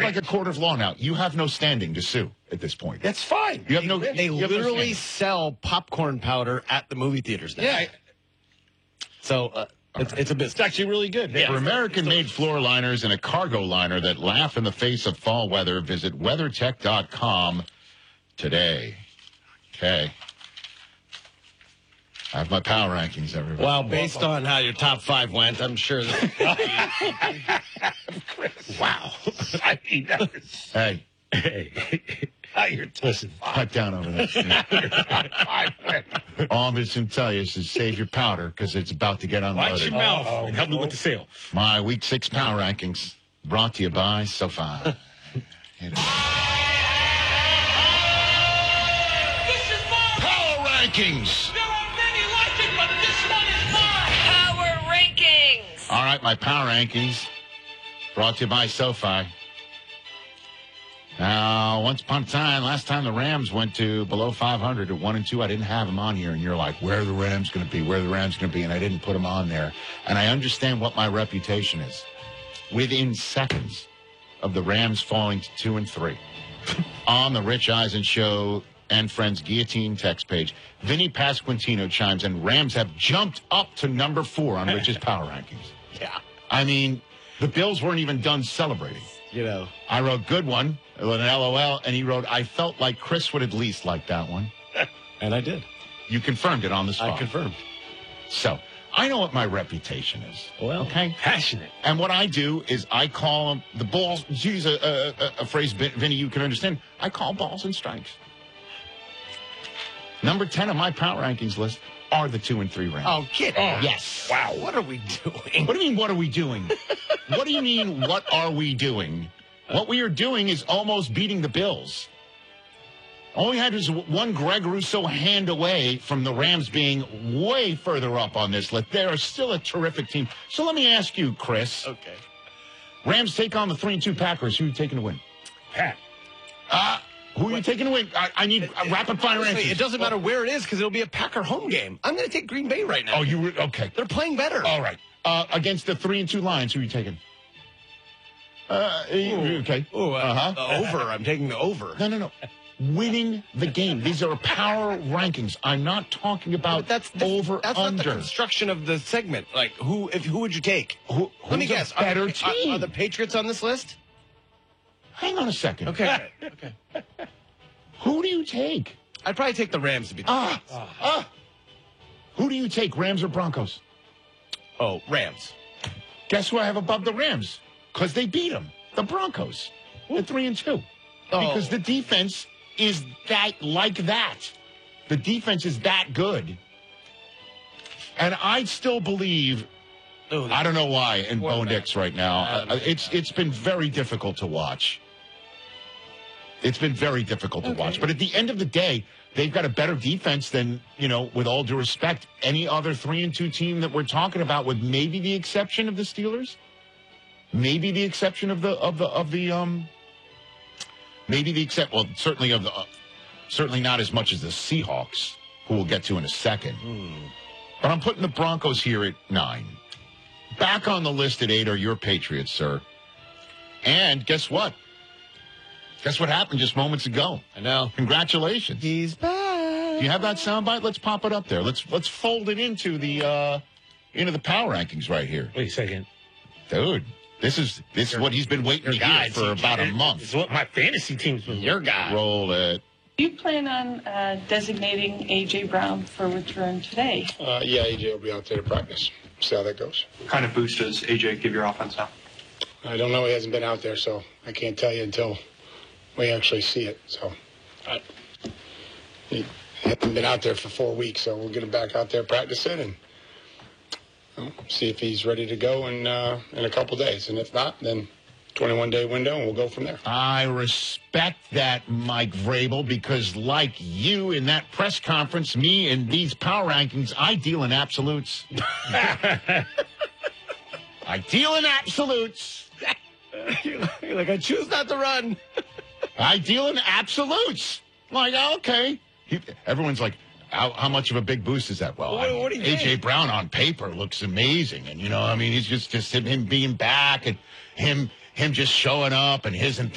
like a court of law now. You have no standing to sue at this point. That's fine. You have no. They literally sell popcorn powder at the movie theaters now. Yeah. So it's a business. It's actually really good. For American-made floor liners and a cargo liner that laugh in the face of fall weather, visit WeatherTech.com today. Okay. I have my power rankings, everybody. Well, based on how your top 5 went, I'm sure Wow. I mean, that was... Hey. Listen. Cut down over that. All I'm just going to tell you is to save your powder because it's about to get unloaded. Watch your mouth and help me with the sale. My Week 6 power rankings brought to you by SoFi. This is mine. Power rankings. There are many like it, but this one is mine. Power rankings. All right, my power rankings brought to you by SoFi. Now, once upon a time, last time the Rams went to below 500 at 1-2, I didn't have them on here, and you're like, where are the Rams going to be? Where are the Rams going to be? And I didn't put them on there. And I understand what my reputation is. Within seconds of the Rams falling to 2-3 on the Rich Eisen Show and Friends Guillotine text page, Vinny Pasquantino chimes in, Rams have jumped up to number 4 on Rich's power rankings. yeah. I mean, the Bills weren't even done celebrating. You know. I wrote good one with an LOL, and he wrote, I felt like Chris would at least like that one. And I did. You confirmed it on the spot. I confirmed. So I know what my reputation is. Well, okay. Passionate. And what I do is I call them the balls. Use a phrase, Vinny, you can understand. I call balls and strikes. Number 10 on my power rankings list are the 2 and 3 Rams. Oh, get out. Yes. Wow. What are we doing? What do you mean, what are we doing? What do you mean, what are we doing? What we are doing is almost beating the Bills. All we had was one Greg Rousseau hand away from the Rams being way further up on this list. They are still a terrific team. So let me ask you, Chris. Okay. Rams take on the 3-2 Packers. Who are you taking to win? Pat. Who are you taking to win? I need rapid fire Honestly, answers. it doesn't matter where it is because it'll be a Packer home game. I'm going to take Green Bay right now. Oh, you were okay. They're playing better. All right. Against the 3-2 Lions, who are you taking? Okay. Over. I'm taking the over. No. Winning the game. These are power rankings. I'm not talking about over That's under. not the construction of the segment. Like who would you take? Let me guess. Better team. Are the Patriots on this list? Hang on a second. Okay. Who do you take? I'd probably take the Rams to be. Who do you take, Rams or Broncos? Oh, Rams. Guess who I have above the Rams? Because they beat them. The Broncos. They're 3-2. Because the defense is that. The defense is that good. And I still believe, I don't know why, in Bone Dix right now. It's been very difficult to watch. It's been very difficult to watch. But at the end of the day, they've got a better defense than, with all due respect, any other 3-2 team that we're talking about, with maybe the exception of the Steelers. Maybe the exception of certainly not as much as the Seahawks, who we'll get to in a second. But I'm putting the Broncos here at 9. Back on the list at 8 are your Patriots, sir. And guess what? Guess what happened just moments ago? I know. Congratulations. He's back. Do you have that soundbite? Let's pop it up there. Let's fold it into the power rankings right here. Wait a second. Dude, this is what he's been waiting to hear for about a month. It's what my fantasy team's been. Your guy. Roll it. Do you plan on designating A.J. Brown for return today? Yeah, AJ will be out there to practice. See how that goes. What kind of boost does AJ give your offense now? I don't know. He hasn't been out there, so I can't tell you until we actually see it. So he hasn't been out there for 4 weeks, so we'll get him back out there practicing and see if he's ready to go in a couple days. And if not, then 21-day window, and we'll go from there. I respect that, Mike Vrabel, because like you in that press conference, me in these power rankings, I deal in absolutes. I deal in absolutes. You're like, I choose not to run. I deal in absolutes. Like, okay. Everyone's like, how much of a big boost is that? Well, what do you A.J. think? Brown on paper looks amazing. And, he's just him being back and him just showing up and his